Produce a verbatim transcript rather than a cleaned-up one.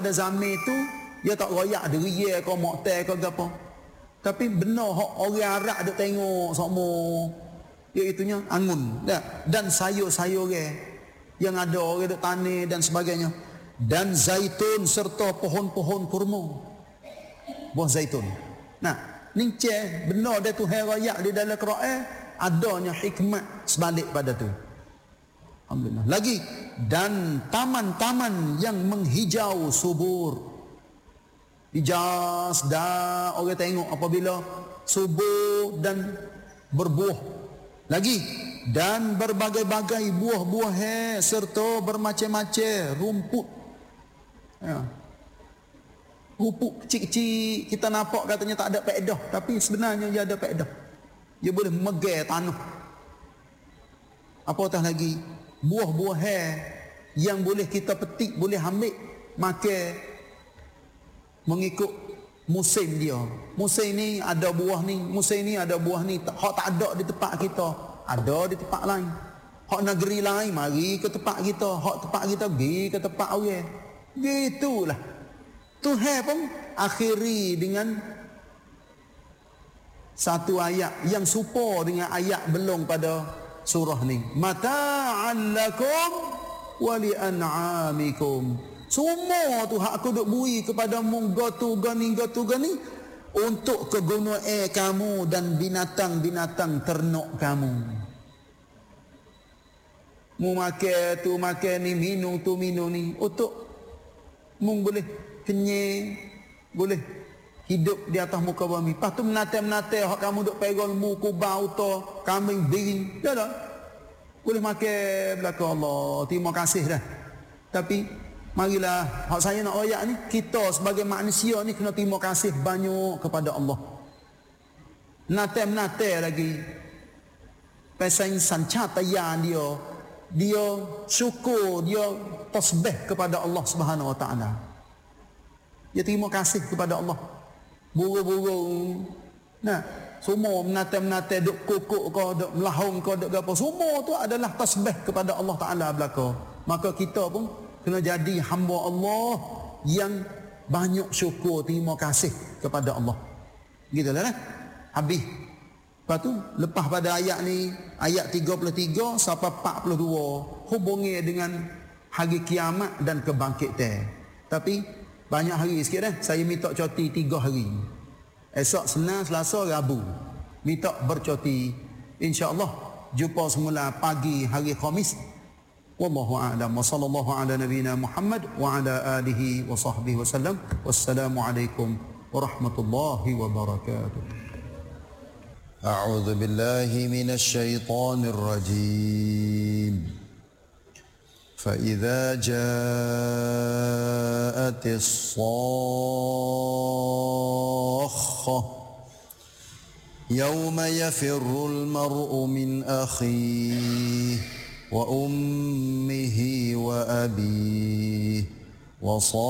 Pada zaman tu dia tak royak deria ke moktel ke apa. Tapi benar hak orang Arab duk tengok semua iaitunya angun dan sayur-sayur yang ada orang duk tanam dan sebagainya, dan zaitun serta pohon-pohon kurma, buah zaitun. Nah, ni ceh benar dia tu royak di dalam Quran, adanya hikmat sebalik pada tu. Alhamdulillah. Lagi, dan taman-taman yang menghijau subur. Hijau dah orang tengok apabila subur dan berbuah. Lagi, dan berbagai-bagai buah-buah serta bermacam-macam rumput. Ya. Rumput kecil-kecil kita nampak katanya tak ada faedah, tapi sebenarnya dia ada faedah. Dia boleh megai tanah. Apatah lagi, buah-buah yang boleh kita petik, boleh ambil makan mengikut musim dia. Musim ni ada buah ni, musim ni ada buah ni. Hak tak ada di tempat kita, ada di tempat lain. Hak negeri lain mari ke tempat kita, hak tempat kita pergi ke tempat orang. Gitulah. Tuhan pun akhiri dengan satu ayat yang serupa dengan ayat belum pada surah ni. Mata'an lakum wa li'an'amikum. Semua tu hak aku duk bui kepada mu gotu gani gotu gani untuk kegunaan air kamu dan binatang-binatang ternak kamu. Mu makan tu makan ni, minum tu minum ni untuk mu boleh kenyang, boleh hidup di atas muka bumi. Lepas tu menate-menate hak kamu duk pegang mu kubau to kambing biring. Dah dah. Boleh makan belaka Allah. Terima kasih dah. Tapi marilah, hak saya nak royak ni, kita sebagai manusia ni kena terima kasih banyak kepada Allah. Nate-nate lagi pasal insan cataya dia, dia syukur, dia tasbih kepada Allah Subhanahu Wa Taala. Dia terima kasih kepada Allah. Burung-burung, nah, semua menate-menate duk kukuk ke, duk melahung ke, duk apa, semua tu adalah tasbih kepada Allah Taala belaka. Maka kita pun kena jadi hamba Allah yang banyak syukur, terima kasih kepada Allah. Gitulah kan? Habis. Lepas tu, lepas pada ayat ni, ayat tiga puluh tiga sampai empat puluh dua, hubungi dengan hari kiamat dan kebangkitan. Tapi, banyak hari sikit dah. Saya minta cuti tiga hari. Esok, Senin, Selasa, Rabu. Minta bercuti. InsyaAllah, jumpa semula pagi hari Khamis. Wallahu a'lam wa sallallahu ala nabiyyina Muhammad wa ala alihi wa sahbihi wa sallam. Wassalamu alaikum warahmatullahi wabarakatuh. A'udzu billahi minasy syaithanir rajim. Fa idza ja'atis sakhah yawma yafirrul mar'u min akhihi wa ummihi wa abihi wa